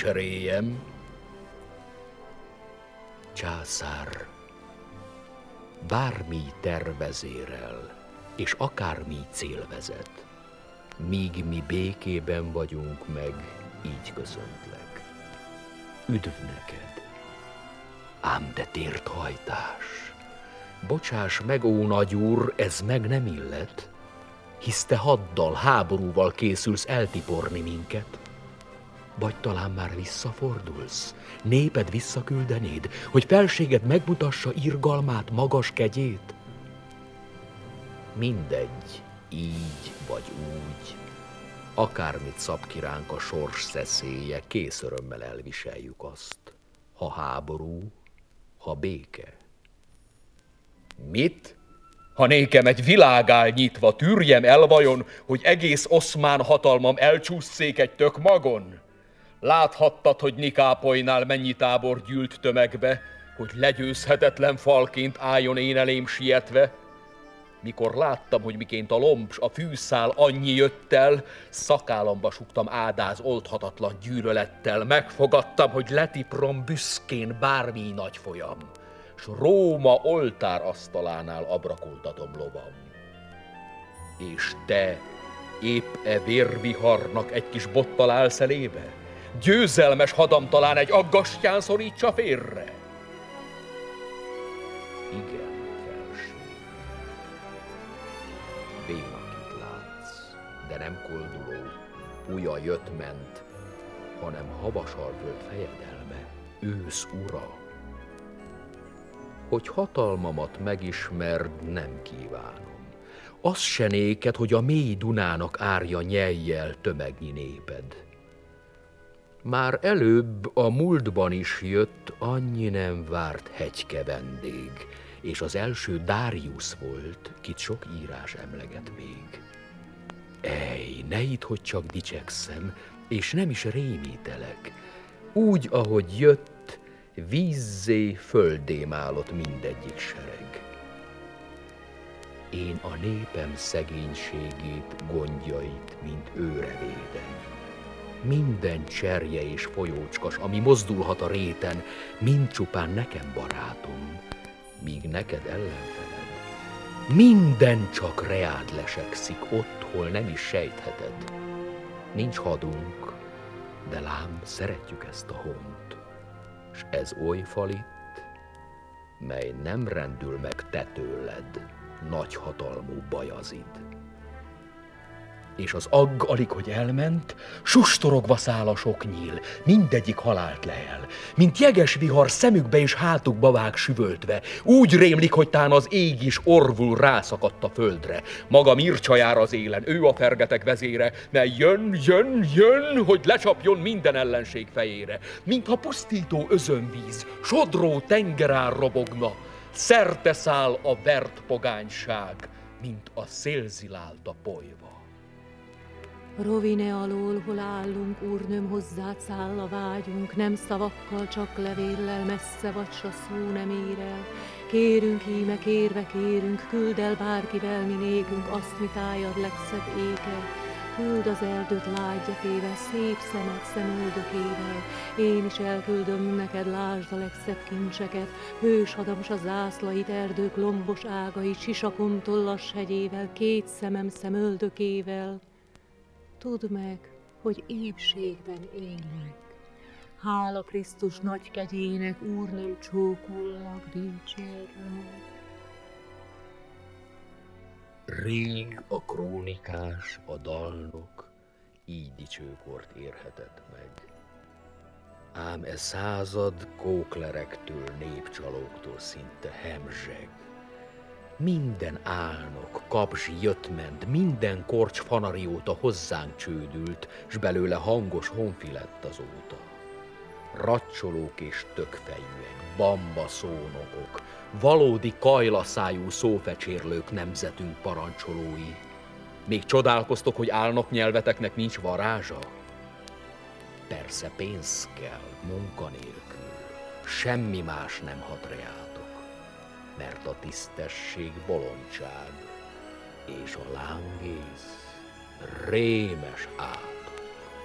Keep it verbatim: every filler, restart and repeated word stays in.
cseréljem. Császár, bármi tervezérel, és akármi cél vezet, míg mi békében vagyunk meg, így köszöntlek. Üdv neked, ám de térthajtás. Bocsáss meg, ó nagyúr, ez meg nem illet, hisz te haddal, háborúval készülsz eltiporni minket. Vagy talán már visszafordulsz, néped visszaküldenéd, hogy felséged megmutassa irgalmát, magas kegyét? Mindegy, így vagy úgy, akármit szab ki ránk a sors szeszélye, kész örömmel elviseljük azt, ha háború, ha béke. Mit? Ha nékem egy világál nyitva, tűrjem el vajon, hogy egész oszmán hatalmam elcsúszszék egy tök magon? Láthattad, hogy Nikápolynál mennyi tábor gyűlt tömegbe, hogy legyőzhetetlen falként álljon én elém sietve? Mikor láttam, hogy miként a lomb s a fűszál annyi jött el, szakállamba sugtam ádáz oldhatatlan gyűlölettel, megfogadtam, hogy letiprom büszkén bármi nagy folyam, s Róma oltár asztalánál abrakoltatom lovam. És te épp e vérviharnak egy kis bottal állsz elébe? Győzelmes hadam talán egy aggastyán szorítsa félre? Igen, felség. Bénakit látsz, de nem kolduló, puja jött-ment, hanem Havasalföld fejedelme, ősz ura. Hogy hatalmamat megismerd, nem kívánom. Az se néked, hogy a mély Dunának árja nyeljel tömegnyi néped. Már előbb a múltban is jött annyi nem várt hegyke vendég, és az első Darius volt, kit sok írás emleget még. Ej, ne hidd, hogy csak dicsekszem, és nem is rémítelek. Úgy, ahogy jött, vízzé, földé málott mindegyik sereg. Én a népem szegénységét, gondjait, mint őre védem. Minden cserje és folyócskas, ami mozdulhat a réten, mind csupán nekem barátom, míg neked ellenfeled. Minden csak reád lesekszik ott, hol nem is sejtheted. Nincs hadunk, de lám, szeretjük ezt a hont, s ez oly fal itt, mely nem rendül meg te tőled, nagyhatalmú Bajazid. És az agg, alig hogy elment, sustorogva száll a sok nyíl, mindegyik halált lehel, mint jeges vihar szemükbe és hátukba vág süvöltve, úgy rémlik, hogy tán az ég is orvul rászakadt a földre. Maga Mircsa jár az élen, ő a fergetek vezére, mely jön, jön, jön, hogy lecsapjon minden ellenség fejére. Mintha pusztító özönvíz, sodró tengerár robogna, szerte száll a vert pogányság, mint a szélzilált a polyva. Rovine alól, hol állunk, úrnőm, hozzád száll a vágyunk, nem szavakkal, csak levéllel, messze vagy, s a szó nem ér el. Kérünk íme, kérve kérünk, küld el bárkivel mi négünk, azt, mi tájad legszebb éke. Küld az erdőt lágyjakével, szép szemed szemöldökével, én is elküldöm neked, lásd a legszebb kincseket, hős hadam s a zászlait, erdők lombos ágait, sisakom tollas hegyével, két szemem szemöldökével. Tudd meg, hogy épségben élek. Hála Krisztus nagy kegyének, úrnőm, csókollak, dicsérlek. Rég a krónikás, a dalnok így dicsőkort érhetett meg. Ám e század kóklerektől, népcsalóktól szinte hemzseg. Minden álnok, kapzs jött-ment, minden korcs fanarióta hozzánk csődült, s belőle hangos honfi lett azóta. Racsolók és tökfejűek, bamba szónokok, valódi kajlaszájú szófecsérlők nemzetünk parancsolói. Még csodálkoztok, hogy álnok nyelveteknek nincs varázsa? Persze pénz kell, munka nélkül, semmi más nem hat reátok, mert a tisztesség bolondság, és a lángész rémes áll.